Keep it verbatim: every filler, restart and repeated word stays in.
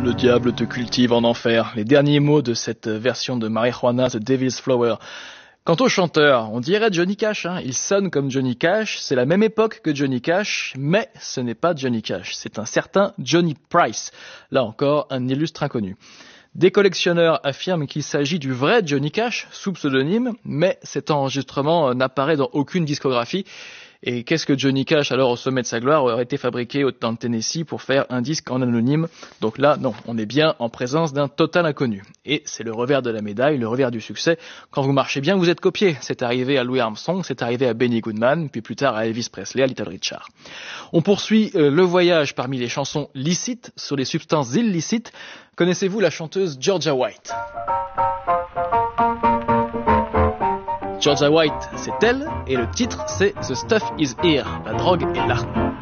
Le diable te cultive en enfer. Les derniers mots de cette version de Marijuana, The Devil's Flower. Quant au chanteur, on dirait Johnny Cash, hein. Il sonne comme Johnny Cash, c'est la même époque que Johnny Cash, mais ce n'est pas Johnny Cash, c'est un certain Johnny Price. Là encore, un illustre inconnu. Des collectionneurs affirment qu'il s'agit du vrai Johnny Cash, sous pseudonyme, mais cet enregistrement n'apparaît dans aucune discographie. Et qu'est-ce que Johnny Cash, alors au sommet de sa gloire, aurait été fabriqué dans le Tennessee pour faire un disque en anonyme? Donc là, non, on est bien en présence d'un total inconnu. Et c'est le revers de la médaille, le revers du succès. Quand vous marchez bien, vous êtes copié. C'est arrivé à Louis Armstrong, c'est arrivé à Benny Goodman, puis plus tard à Elvis Presley, à Little Richard. On poursuit euh, le voyage parmi les chansons licites sur les substances illicites. Connaissez-vous la chanteuse Georgia White? Georgia White, c'est elle, et le titre, c'est The Stuff Is Here, la drogue est là.